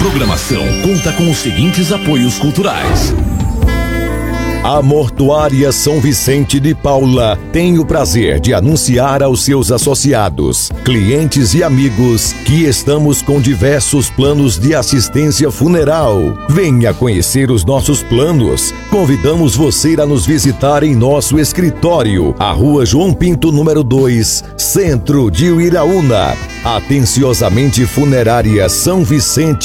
programação conta com os seguintes apoios culturais. A Mortuária São Vicente de Paula tem o prazer de anunciar aos seus associados, clientes e amigos que estamos com diversos planos de assistência funeral. Venha conhecer os nossos planos. Convidamos você a nos visitar em nosso escritório, a Rua João Pinto, número 2, Centro de Uiraúna. Atenciosamente Funerária São Vicente